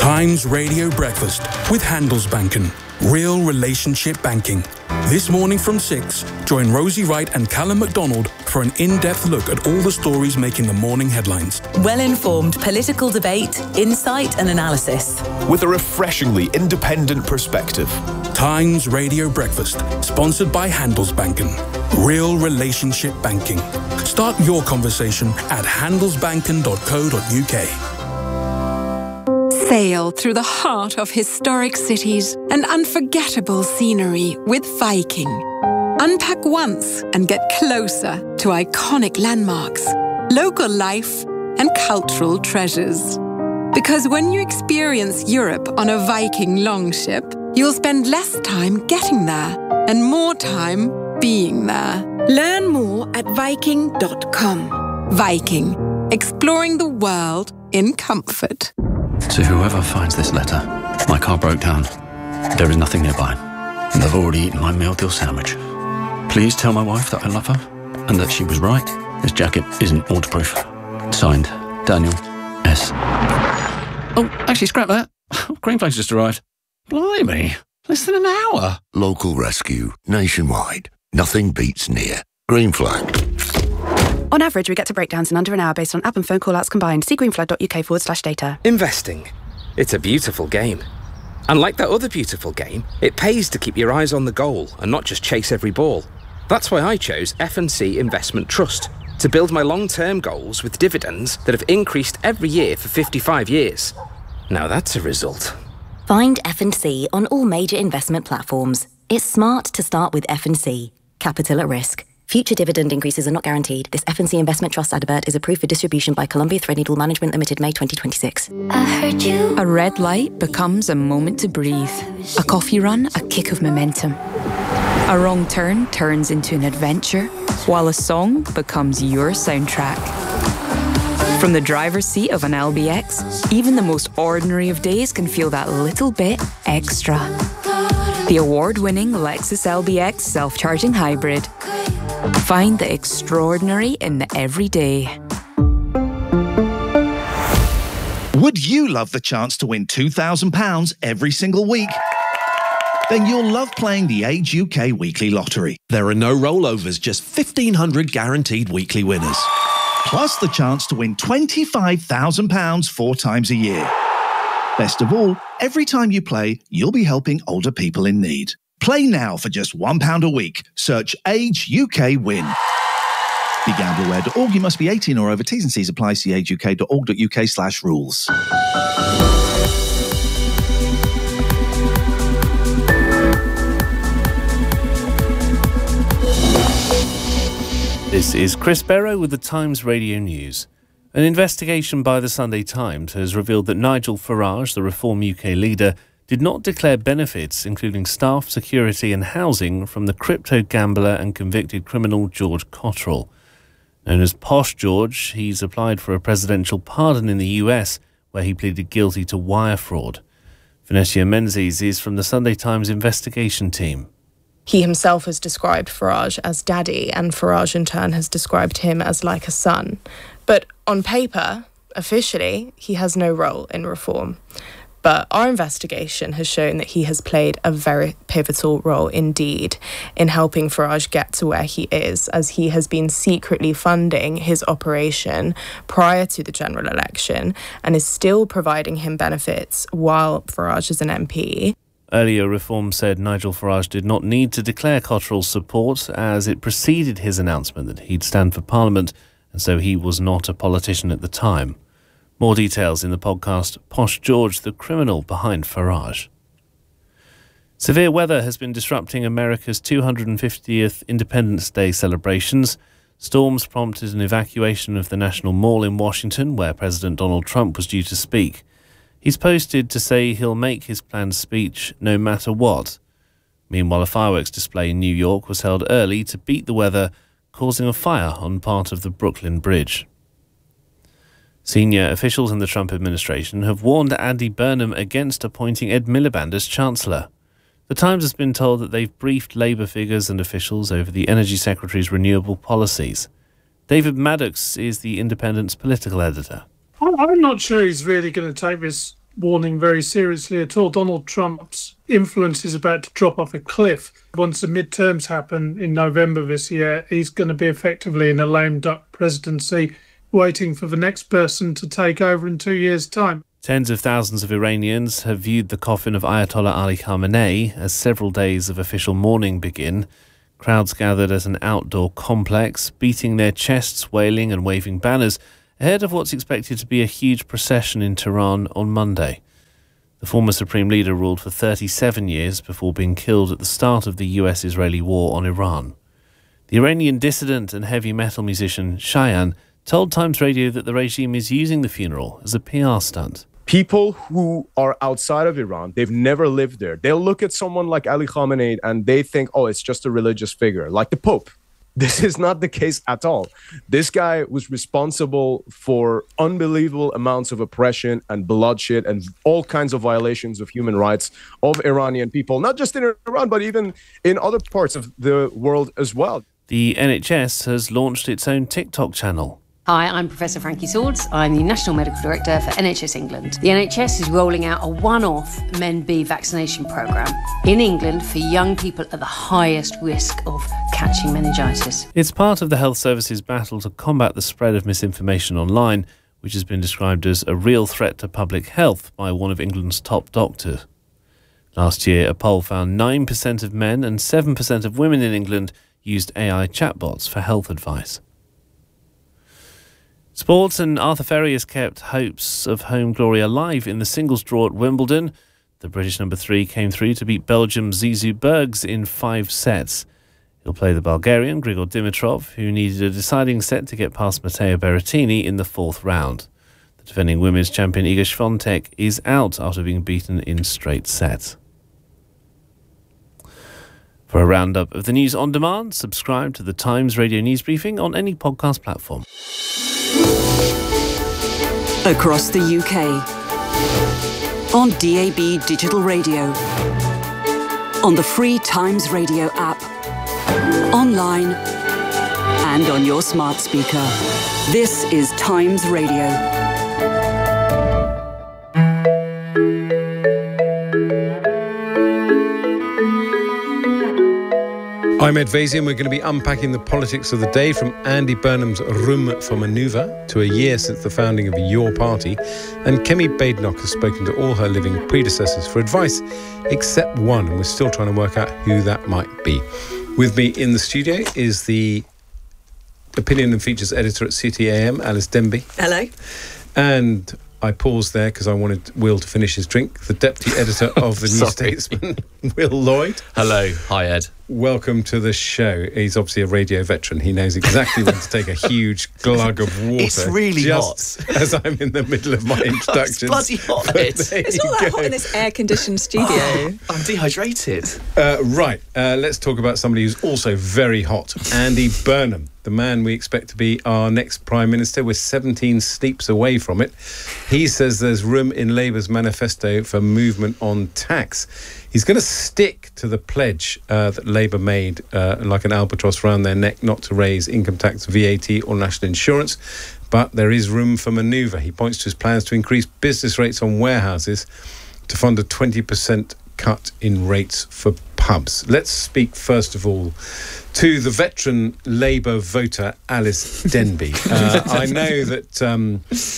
Times Radio Breakfast with Handelsbanken. Real relationship banking. This morning from 6, join Rosie Wright and Callum MacDonald for an in-depth look at all the stories making the morning headlines. Well-informed political debate, insight and analysis. With a refreshingly independent perspective. Times Radio Breakfast, sponsored by Handelsbanken. Real relationship banking. Start your conversation at handelsbanken.co.uk. Sail through the heart of historic cities and unforgettable scenery with Viking. Unpack once and get closer to iconic landmarks, local life and cultural treasures. Because when you experience Europe on a Viking longship, you'll spend less time getting there and more time being there. Learn more at Viking.com. Viking, exploring the world in comfort. To whoever finds this letter, my car broke down. There is nothing nearby, and I've already eaten my meal deal sandwich. Please tell my wife that I love her, and that she was right. This jacket isn't waterproof. Signed, Daniel S. Oh, actually, scrap that. Green Flag's just arrived. Blimey, less than an hour. Local rescue, nationwide. Nothing beats near. Green Flag. On average, we get to breakdowns in under an hour based on app and phone call-outs combined. See greenflag.uk/data. Investing. It's a beautiful game. And like that other beautiful game, it pays to keep your eyes on the goal and not just chase every ball. That's why I chose F&C Investment Trust, to build my long-term goals with dividends that have increased every year for 55 years. Now that's a result. Find F&C on all major investment platforms. It's smart to start with F&C. Capital at risk. Future dividend increases are not guaranteed. This F&C Investment Trust advert is approved for distribution by Columbia Threadneedle Management Limited, May 2026. I heard you. A red light becomes a moment to breathe. A coffee run, a kick of momentum. A wrong turn turns into an adventure, while a song becomes your soundtrack. From the driver's seat of an LBX, even the most ordinary of days can feel that little bit extra. The award-winning Lexus LBX self-charging hybrid. Find the extraordinary in the everyday. Would you love the chance to win £2,000 every single week? Then you'll love playing the Age UK Weekly Lottery. There are no rollovers, just 1,500 guaranteed weekly winners. Plus the chance to win £25,000 4 times a year. Best of all, every time you play, you'll be helping older people in need. Play now for just £1 a week. Search Age UK Win. BeGambleAware.org. You must be 18 or over. T's and C's apply. See ageuk.org.uk/rules. This is Chris Barrow with the Times Radio News. An investigation by the Sunday Times has revealed that Nigel Farage, the Reform UK leader, did not declare benefits, including staff, security and housing, from the crypto gambler and convicted criminal George Cottrell. Known as Posh George, he's applied for a presidential pardon in the US, where he pleaded guilty to wire fraud. Vanessa Menzies is from the Sunday Times investigation team. He himself has described Farage as daddy, and Farage in turn has described him as like a son. But on paper, officially, he has no role in reform. But our investigation has shown that he has played a very pivotal role indeed in helping Farage get to where he is, as he has been secretly funding his operation prior to the general election and is still providing him benefits while Farage is an MP. Earlier, Reform said Nigel Farage did not need to declare Cottrell's support, as it preceded his announcement that he'd stand for Parliament, and so he was not a politician at the time. More details in the podcast Posh George, the criminal behind Farage. Severe weather has been disrupting America's 250th Independence Day celebrations. Storms prompted an evacuation of the National Mall in Washington, where President Donald Trump was due to speak. He's posted to say he'll make his planned speech no matter what. Meanwhile, a fireworks display in New York was held early to beat the weather, causing a fire on part of the Brooklyn Bridge. Senior officials in the Trump administration have warned Andy Burnham against appointing Ed Miliband as Chancellor. The Times has been told that they've briefed Labour figures and officials over the Energy Secretary's renewable policies. David Maddox is the Independent's political editor. I'm not sure he's really going to take this warning very seriously at all. Donald Trump's influence is about to drop off a cliff. Once the midterms happen in November this year, he's going to be effectively in a lame duck presidency, waiting for the next person to take over in 2 years' time. Tens of thousands of Iranians have viewed the coffin of Ayatollah Ali Khamenei as several days of official mourning begin. Crowds gathered at an outdoor complex, beating their chests, wailing and waving banners, ahead of what's expected to be a huge procession in Tehran on Monday. The former supreme leader ruled for 37 years before being killed at the start of the US-Israeli war on Iran. The Iranian dissident and heavy metal musician Shayan told Times Radio that the regime is using the funeral as a PR stunt. People who are outside of Iran, they've never lived there. They'll look at someone like Ali Khamenei and they think, oh, it's just a religious figure, like the Pope. This is not the case at all. This guy was responsible for unbelievable amounts of oppression and bloodshed and all kinds of violations of human rights of Iranian people, not just in Iran, but even in other parts of the world as well. The NHS has launched its own TikTok channel. Hi, I'm Professor Frankie Swords. I'm the National Medical Director for NHS England. The NHS is rolling out a one-off Men B vaccination programme in England for young people at the highest risk of catching meningitis. It's part of the health service's battle to combat the spread of misinformation online, which has been described as a real threat to public health by one of England's top doctors. Last year, a poll found 9% of men and 7% of women in England used AI chatbots for health advice. Sports, and Arthur Ferry has kept hopes of home glory alive in the singles draw at Wimbledon. The British number 3 came through to beat Belgium's Zizou Bergs in 5 sets. He'll play the Bulgarian Grigor Dimitrov, who needed a deciding set to get past Matteo Berrettini in the 4th round. The defending women's champion Iga Swiatek is out after being beaten in straight sets. For a roundup of the news on demand, subscribe to the Times Radio News Briefing on any podcast platform. Across the UK. On DAB Digital Radio. On the free Times Radio app. Online. And on your smart speaker. This is Times Radio. I'm Ed Vasey, and we're going to be unpacking the politics of the day, from Andy Burnham's room for manoeuvre to a year since the founding of Your Party. And Kemi Badenoch has spoken to all her living predecessors for advice, except one, and we're still trying to work out who that might be. With me in the studio is the opinion and features editor at CTAM, Alice Denby. Hello. And I paused there because I wanted Will to finish his drink. The deputy editor of the New Statesman, Will Lloyd. Hello. Hi, Ed. Welcome to the show. He's obviously a radio veteran. He knows exactly when to take a huge glug of water. It's really hot. As I'm in the middle of my introduction. It's bloody hot, Ed. It's not that hot in this air-conditioned studio. Oh, I'm dehydrated. Right. Let's talk about somebody who's also very hot. Andy Burnham, the man we expect to be our next Prime Minister. We're 17 sleeps away from it. He says there's room in Labour's manifesto for movement on tax. He's going to stick to the pledge that Labour made, like an albatross around their neck, not to raise income tax, VAT or national insurance. But there is room for manoeuvre. He points to his plans to increase business rates on warehouses to fund a 20% cut in rates for pubs. Let's speak first of all to the veteran Labour voter Alice Denby. I know that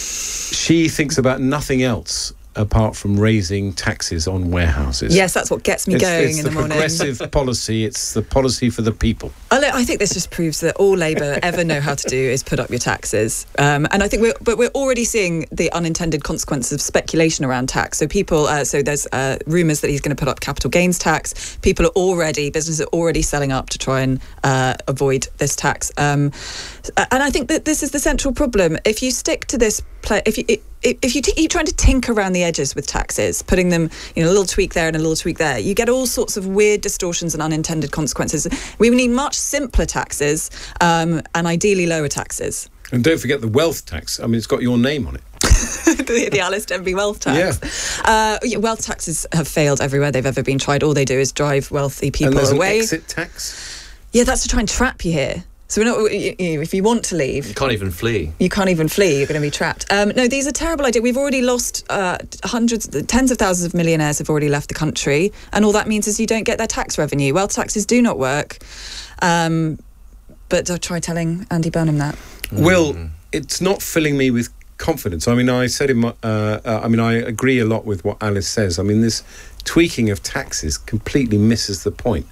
she thinks about nothing else apart from raising taxes on warehouses. Yes, that's what gets me going in the morning. It's the progressive policy. It's the policy for the people. I think this just proves that all Labour ever know how to do is put up your taxes. And I think we're already seeing the unintended consequences of speculation around tax. So people, so there's rumours that he's going to put up capital gains tax. Businesses are already selling up to try and avoid this tax. And I think that this is the central problem. If you stick to this, if you keep trying to tinker around the edges with taxes, putting them, a little tweak there and a little tweak there, you get all sorts of weird distortions and unintended consequences. We need much simpler taxes and ideally lower taxes. And don't forget the wealth tax. I mean, it's got your name on it. the Alice Denby wealth tax. Yeah. Wealth taxes have failed everywhere they've ever been tried. All they do is drive wealthy people and there's away. An exit tax? Yeah, that's to try and trap you here. So we're not. If you want to leave, You can't even flee. you can't even flee. You're going to be trapped. No, these are terrible ideas. We've already lost tens of thousands of millionaires have already left the country, and all that means is you don't get their tax revenue. Wealth taxes do not work. But I'll try telling Andy Burnham that. Will, it's not filling me with confidence. I mean, I said in my, I agree a lot with what Alice says. I mean, this tweaking of taxes completely misses the point.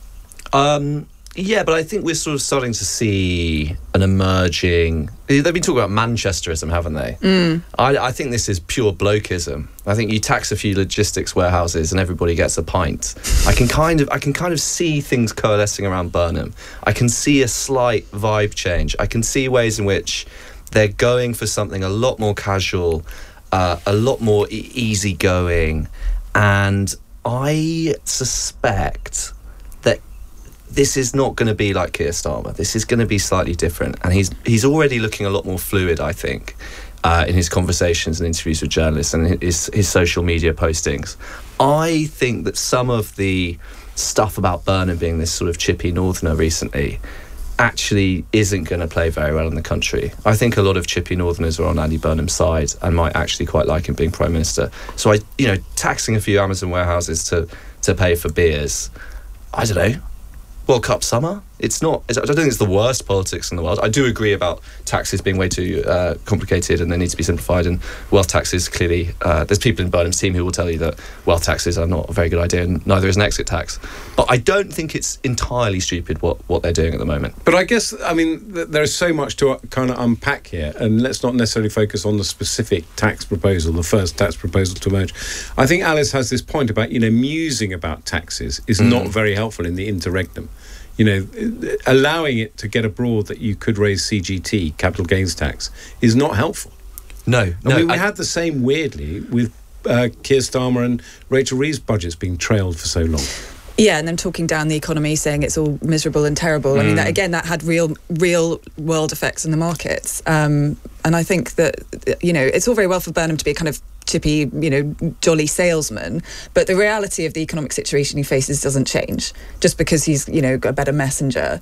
Yeah, but I think we're sort of starting to see an emerging... They've been talking about Manchesterism, haven't they? I think this is pure blokeism. I think you tax a few logistics warehouses and everybody gets a pint. I can kind of see things coalescing around Burnham. I can see a slight vibe change. I can see ways in which they're going for something a lot more casual, a lot more easygoing, and I suspect that this is not going to be like Keir Starmer. This is going to be slightly different, and he's already looking a lot more fluid, I think, in his conversations and interviews with journalists and his social media postings. I think that some of the stuff about Burnham being this sort of chippy northerner recently actually isn't going to play very well in the country. I think a lot of chippy northerners are on Andy Burnham's side and might actually quite like him being Prime Minister. So taxing a few Amazon warehouses to pay for beers, I don't know, World Cup summer. I don't think it's the worst politics in the world. I do agree about taxes being way too complicated and they need to be simplified, and wealth taxes, clearly, there's people in Burnham's team who will tell you that wealth taxes are not a very good idea, and neither is an exit tax. But I don't think it's entirely stupid what they're doing at the moment. But I guess, there's so much to kind of unpack here, and let's not necessarily focus on the specific tax proposal, the first tax proposal to emerge. I think Alice has this point about, musing about taxes is not very helpful in the interregnum. Allowing it to get abroad that you could raise CGT, capital gains tax, is not helpful. No. We had the same, weirdly, with Keir Starmer and Rachel Reeves' budgets being trailed for so long. Yeah, and them talking down the economy, saying it's all miserable and terrible. I mean, that had real world effects in the markets. And I think that, it's all very well for Burnham to be a kind of chippy, jolly salesman, but the reality of the economic situation he faces doesn't change just because he's, got a better messenger.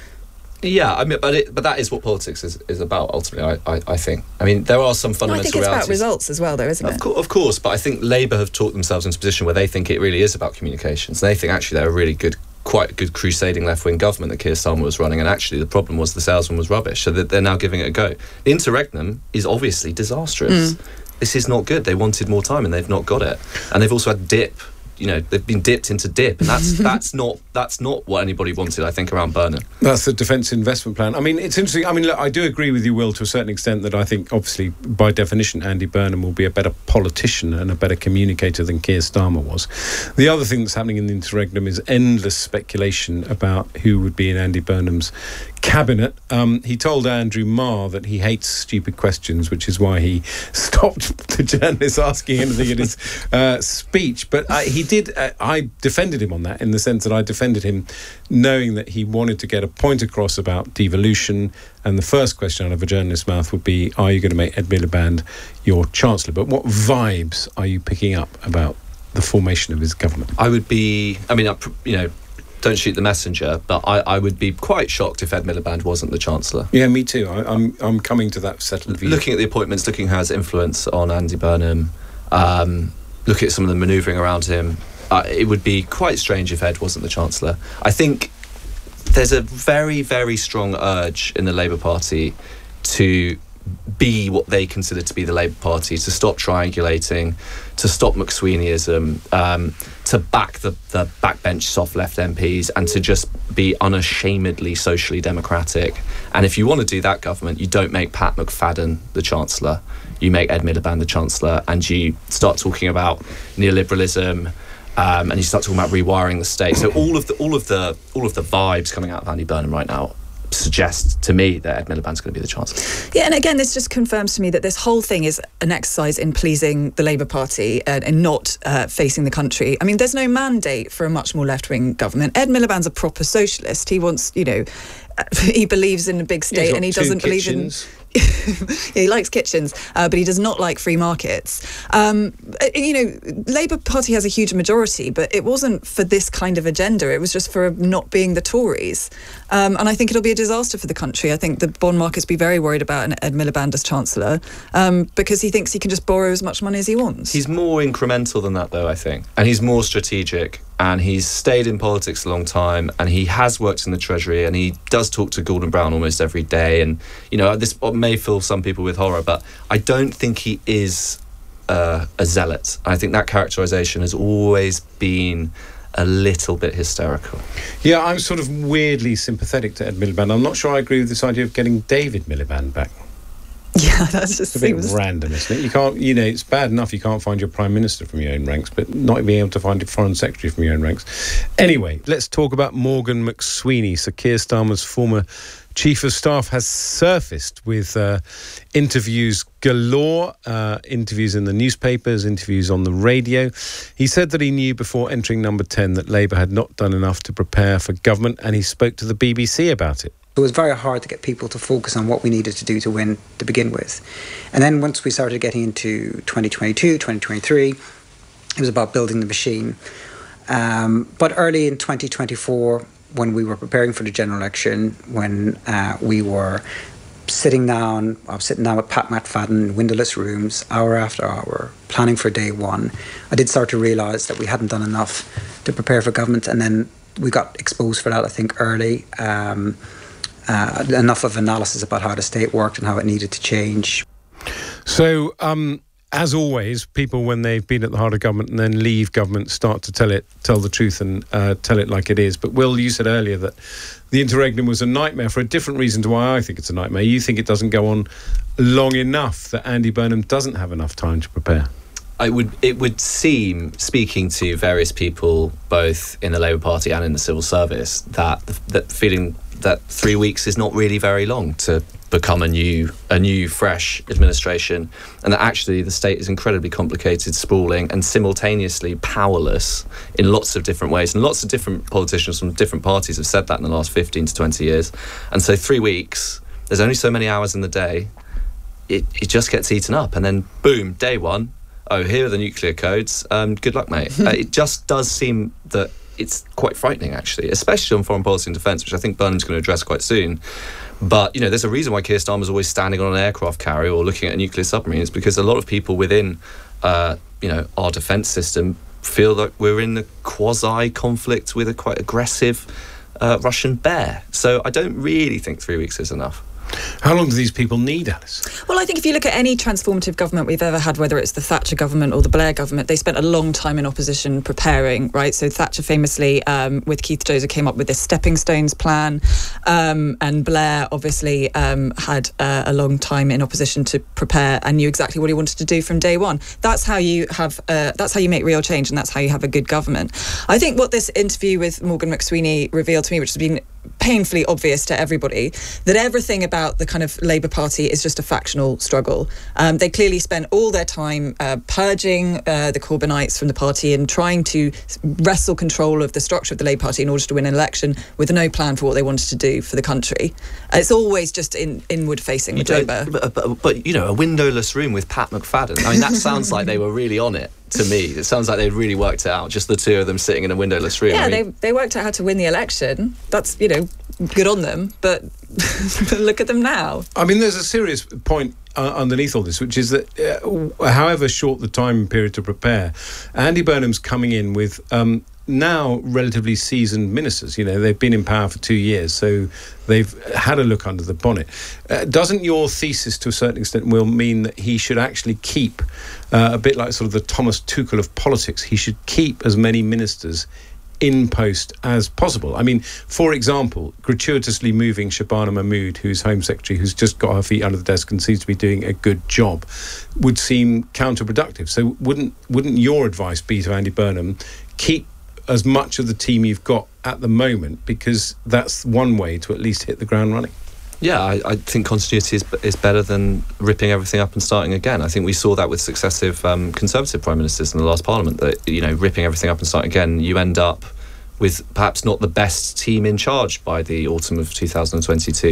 Yeah, but that is what politics is about, ultimately, I think. There are some fundamental realities. I think it's about results as well, though, isn't it? Of course, but I think Labour have talked themselves into a position where they think it really is about communications. They think, actually, they're a really quite a good crusading left-wing government that Keir Starmer was running, and actually the problem was the salesman was rubbish, so that they're now giving it a go. The interregnum is obviously disastrous. This is not good. They wanted more time and they've not got it. And they've also had dip. They've been dipped into dip, and that's not what anybody wanted, I think, around Burnham. That's the Defence Investment Plan. It's interesting. Look, I do agree with you, Will, to a certain extent, that I think, obviously, by definition, Andy Burnham will be a better politician and a better communicator than Keir Starmer was. The other thing that's happening in the interregnum is endless speculation about who would be in Andy Burnham's cabinet. He told Andrew Marr that he hates stupid questions, which is why he stopped the journalists asking anything in his speech. But I defended him on that, in the sense that I defended him knowing that he wanted to get a point across about devolution, and the first question out of a journalist's mouth would be, are you going to make Ed Miliband your Chancellor? But what vibes are you picking up about the formation of his government? I would be, don't shoot the messenger, but I would be quite shocked if Ed Miliband wasn't the Chancellor. Yeah, me too. I'm coming to that settled view. Looking at the appointments, looking how it's influence on Andy Burnham, look at some of the manoeuvring around him, it would be quite strange if Ed wasn't the Chancellor. I think there's a very, very strong urge in the Labour Party to be what they consider to be the Labour Party, to stop triangulating, to stop McSweeneyism, to back the backbench soft left MPs, and to just be unashamedly socially democratic. And if you want to do that government, you don't make Pat McFadden the Chancellor. You make Ed Miliband the Chancellor, and you start talking about neoliberalism, and you start talking about rewiring the state. So all of the vibes coming out of Andy Burnham right now suggest to me that Ed Miliband's going to be the Chancellor. Yeah, and again, this just confirms to me that this whole thing is an exercise in pleasing the Labour Party and not facing the country. There's no mandate for a much more left-wing government. Ed Miliband's a proper socialist. He wants, he believes in a big state, and he doesn't believe in... he likes kitchens, but he does not like free markets. Labour Party has a huge majority, but it wasn't for this kind of agenda. It was just for not being the Tories. And I think it'll be a disaster for the country. I think the bond markets be very worried about Ed Miliband as Chancellor because he thinks he can just borrow as much money as he wants. He's more incremental than that, though, I think. And he's more strategic. And he's stayed in politics a long time, and he has worked in the Treasury, and he does talk to Gordon Brown almost every day. And, this may fill some people with horror, but I don't think he is a zealot. I think that characterisation has always been a little bit hysterical. Yeah, I'm sort of weirdly sympathetic to Ed Miliband. I'm not sure I agree with this idea of getting David Miliband back. Yeah, that's just a bit random, isn't it? You can't, it's bad enough you can't find your Prime Minister from your own ranks, but not being able to find your Foreign Secretary from your own ranks. Anyway, let's talk about Morgan McSweeney. Sir Keir Starmer's former Chief of Staff has surfaced with interviews galore, interviews in the newspapers, interviews on the radio. He said that he knew before entering Number 10 that Labour had not done enough to prepare for government, and he spoke to the BBC about it. It was very hard to get people to focus on what we needed to do to win to begin with. And then once we started getting into 2022, 2023, it was about building the machine. But early in 2024, when we were preparing for the general election, when we were sitting down, I was sitting down with Pat McFadden in windowless rooms, hour after hour, planning for day one, I did start to realise that we hadn't done enough to prepare for government. And then we got exposed for that, I think, early. Enough of analysis about how the state worked and how it needed to change. So, as always, people, when they've been at the heart of government and then leave government, start to tell the truth and tell it like it is. But Will, you said earlier that the interregnum was a nightmare for a different reason to why I think it's a nightmare. You think it doesn't go on long enough, that Andy Burnham doesn't have enough time to prepare? It would seem, speaking to various people, both in the Labour Party and in the civil service, that feeling that 3 weeks is not really very long to become a new fresh administration, and that actually the state is incredibly complicated, sprawling, and simultaneously powerless in lots of different ways. And lots of different politicians from different parties have said that in the last 15 to 20 years. And so 3 weeks, there's only so many hours in the day, it just gets eaten up, and then boom, day one, oh, here are the nuclear codes, good luck, mate. It just does seem that it's quite frightening, actually, especially on foreign policy and defence, which I think Burnham's going to address quite soon. But, there's a reason why Keir Starmer's always standing on an aircraft carrier or looking at a nuclear submarine. It's because a lot of people within, our defence system feel that we're in a quasi-conflict with a quite aggressive Russian bear. So I don't really think 3 weeks is enough. How long do these people need, Alice? Well, I think if you look at any transformative government we've ever had, whether it's the Thatcher government or the Blair government, they spent a long time in opposition preparing, right? So Thatcher famously, with Keith Dozer, came up with this Stepping Stones plan, and Blair obviously had a long time in opposition to prepare and knew exactly what he wanted to do from day one. That's how you have. That's how you make real change, and that's how you have a good government. I think what this interview with Morgan McSweeney revealed to me, which has been painfully obvious to everybody, that everything about the kind of Labour Party is just a factional struggle. They clearly spent all their time purging the Corbynites from the party and trying to wrestle control of the structure of the Labour Party in order to win an election with no plan for what they wanted to do for the country. It's always just inward facing with Labour. But a windowless room with Pat McFadden, I mean, that sounds like they were really on it. To me, it sounds like they'd really worked it out, just the two of them sitting in a windowless room. Yeah, they worked out how to win the election. That's, good on them, but look at them now. I mean, there's a serious point underneath all this, which is that however short the time period to prepare, Andy Burnham's coming in with now relatively seasoned ministers. They've been in power for 2 years, so they've had a look under the bonnet. Doesn't your thesis, to a certain extent, Will, mean that he should actually keep, a bit like sort of the Thomas Tuchel of politics, he should keep as many ministers in post as possible? I mean, for example, gratuitously moving Shabana Mahmood, who's Home Secretary, who's just got her feet under the desk and seems to be doing a good job, would seem counterproductive. So wouldn't your advice be to Andy Burnham, keep as much of the team you've got at the moment, because that's one way to at least hit the ground running? Yeah, I think continuity is better than ripping everything up and starting again. I think we saw that with successive Conservative Prime Ministers in the last Parliament, that, ripping everything up and starting again, you end up with perhaps not the best team in charge by the autumn of 2022.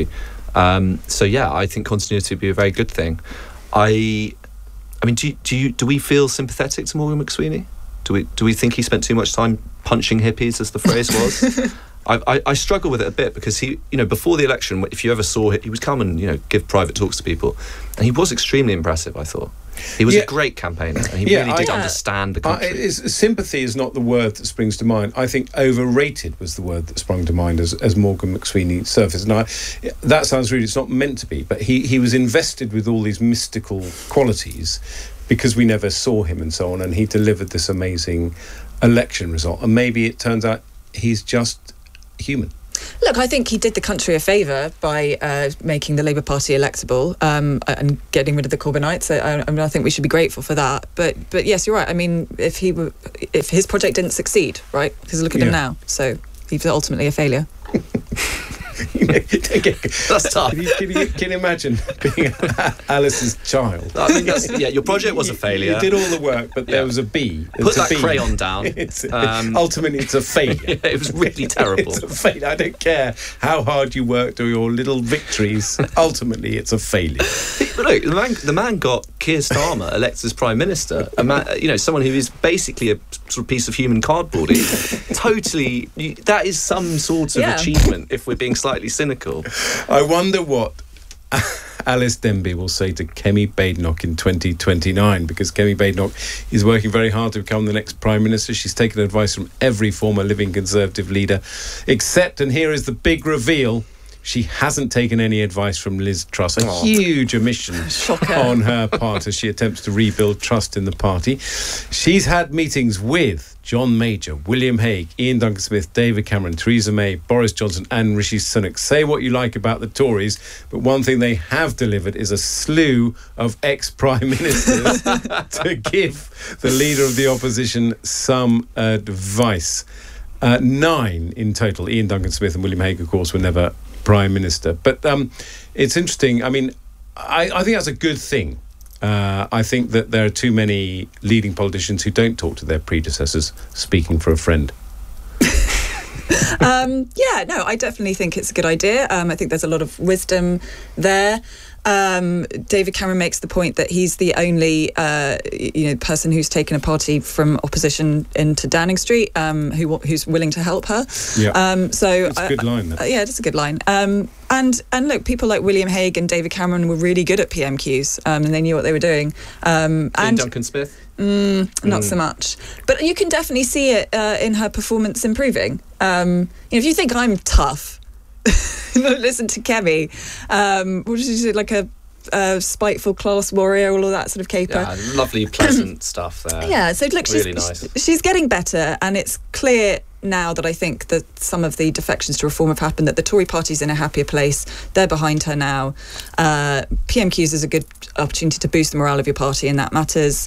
So yeah, I think continuity would be a very good thing. I mean, do we feel sympathetic to Morgan McSweeney? Do we think he spent too much time punching hippies, as the phrase was? I struggle with it a bit because he, before the election, if you ever saw it, he would come and, give private talks to people. And he was extremely impressive, I thought. He was a great campaigner, and he really did understand the country. Sympathy is not the word that springs to mind. I think overrated was the word that sprung to mind as Morgan McSweeney surfaced. Now, that sounds rude. It's not meant to be, but he was invested with all these mystical qualities because we never saw him and so on, and he delivered this amazing election result. And maybe it turns out he's just human. Look, I think he did the country a favour by making the Labour Party electable and getting rid of the Corbynites. I think we should be grateful for that. But yes, you're right. I mean, if his project didn't succeed, right? Because look at him now. So he's ultimately a failure. That's tough. Can you imagine being Alice's child? I mean, your project was a failure. You did all the work, but there was a B. Put that crayon down. Ultimately, it's a failure. It was really terrible. It's a failure. I don't care how hard you worked or your little victories. Ultimately, it's a failure. But look, the man got Keir Starmer elected as Prime Minister. A man, someone who is basically a sort of piece of human cardboard. Totally, that is some sort of achievement. If we're being slightly cynical. I wonder what Alice Denby will say to Kemi Badenoch in 2029, because Kemi Badenoch is working very hard to become the next Prime Minister. She's taken advice from every former living Conservative leader, except, and here is the big reveal, she hasn't taken any advice from Liz Truss. A huge omission on her part as she attempts to rebuild trust in the party. She's had meetings with John Major, William Hague, Ian Duncan Smith, David Cameron, Theresa May, Boris Johnson and Rishi Sunak. Say what you like about the Tories, but one thing they have delivered is a slew of ex-prime ministers to give the leader of the opposition some advice. 9 in total. Ian Duncan Smith and William Hague, of course, were never Prime Minister. But it's interesting. I mean, I think that's a good thing. I think that there are too many leading politicians who don't talk to their predecessors, speaking for a friend. I definitely think it's a good idea. I think there's a lot of wisdom there. David Cameron makes the point that he's the only person who's taken a party from opposition into Downing Street who's willing to help her. It's a good line. Yeah, it's a good line. And look, people like William Hague and David Cameron were really good at PMQs, and they knew what they were doing. And Duncan Smith? Not so much. But you can definitely see it in her performance improving. If you think I'm tough, listen to Kemi. What did she say? Like a spiteful class warrior, all of that sort of caper. Yeah, lovely, pleasant stuff there. Yeah, so look, really nice. She's getting better, and it's clear now that I think that some of the defections to reform have happened, that the Tory party's in a happier place. They're behind her now. PMQs is a good opportunity to boost the morale of your party, and that matters.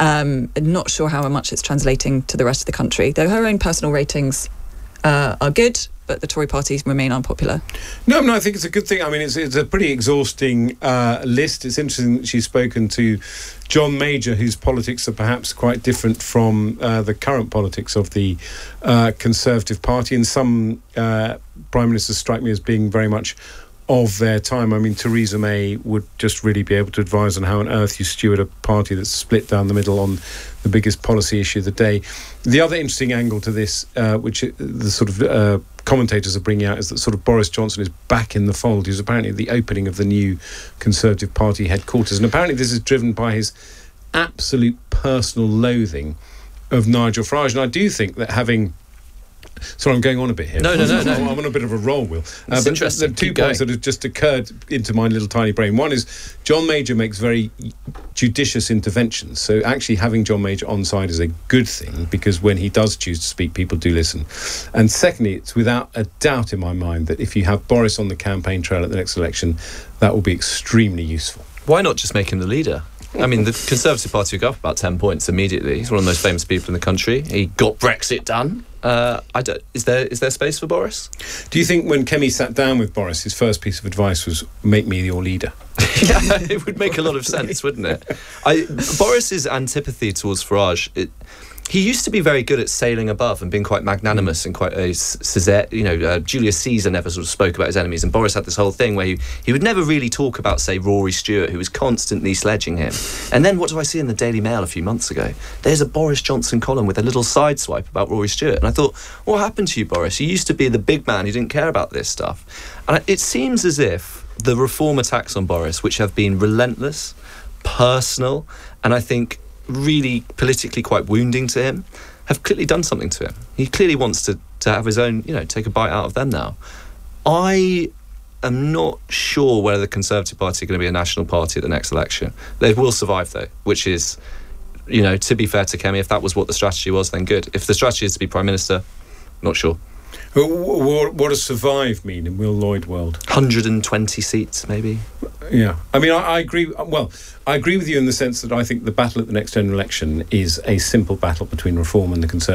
Not sure how much it's translating to the rest of the country, though her own personal ratings are good, but the Tory party remain unpopular. No, I think it's a good thing. I mean, it's a pretty exhausting list. It's interesting that she's spoken to John Major, whose politics are perhaps quite different from the current politics of the Conservative Party. And some Prime Ministers strike me as being very much of their time. I mean, Theresa May would just really be able to advise on how on earth you steward a party that's split down the middle on the biggest policy issue of the day. The other interesting angle to this, which the sort of commentators are bringing out, is that sort of Boris Johnson is back in the fold. He was apparently at the opening of the new Conservative Party headquarters, and apparently this is driven by his absolute personal loathing of Nigel Farage. And I do think that having... Sorry, I'm going on a bit here. No. I'm on a bit of a roll, Will. It's interesting. There are 2 points that have just occurred into my little tiny brain. One is John Major makes very judicious interventions. So actually having John Major on side is a good thing, because when he does choose to speak, people do listen. And secondly, it's without a doubt in my mind that if you have Boris on the campaign trail at the next election, that will be extremely useful. Why not just make him the leader? I mean, the Conservative Party will go up about 10 points immediately. He's one of the most famous people in the country. He got Brexit done. Is there space for Boris? Do you think when Kemi sat down with Boris, his first piece of advice was, make me your leader? Yeah, it would make a lot of sense, wouldn't it? Boris's antipathy towards Farage, he used to be very good at sailing above and being quite magnanimous and quite Julius Caesar never sort of spoke about his enemies, and Boris had this whole thing where he would never really talk about, say, Rory Stewart, who was constantly sledging him. And then what do I see in the Daily Mail a few months ago? There's a Boris Johnson column with a little sideswipe about Rory Stewart, and I thought, what happened to you, Boris? You used to be the big man who didn't care about this stuff. And it seems as if the reform attacks on Boris, which have been relentless, personal, and I think really politically quite wounding to him, have clearly done something to him. He clearly wants to have his own, take a bite out of them now. I am not sure whether the Conservative Party are going to be a national party at the next election. They will survive, though, which is, to be fair to Kemi, if that was what the strategy was, then good. If the strategy is to be Prime Minister, not sure. What does survive mean in Will Lloyd world? 120 seats, maybe. Yeah. I mean, I agree. Well, I agree with you in the sense that I think the battle at the next general election is a simple battle between Reform and the Conservatives.